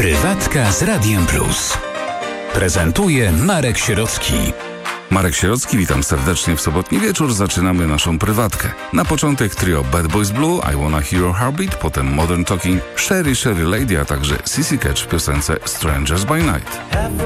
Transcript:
Prywatka z Radiem Plus. Prezentuje Marek Sierocki. Marek Sierocki, witam serdecznie w sobotni wieczór. Zaczynamy naszą prywatkę. Na początek trio Bad Boys Blue, I Wanna Hear Your Heartbeat, potem Modern Talking, Sherry Sherry Lady, a także Sissy Catch w piosence Strangers by Night.